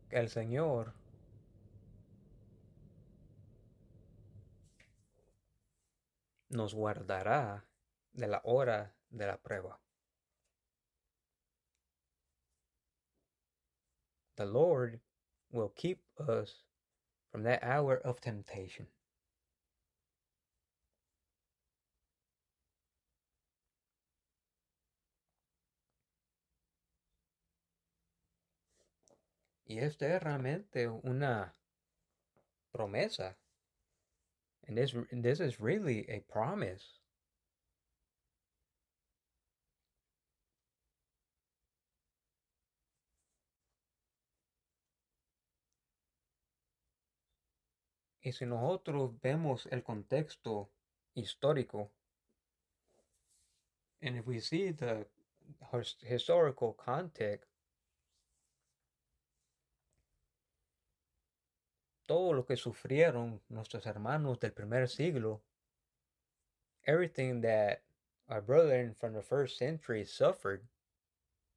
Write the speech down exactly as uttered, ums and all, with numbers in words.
que el Señor nos guardará de la hora de la prueba. The Lord will keep us from that hour of temptation. Y esto es realmente una promesa. And this, this is really a promise. Y si nosotros vemos el contexto histórico, and if we see the historical context, todo lo que sufrieron nuestros hermanos del primer siglo, everything that our brethren from the first century suffered,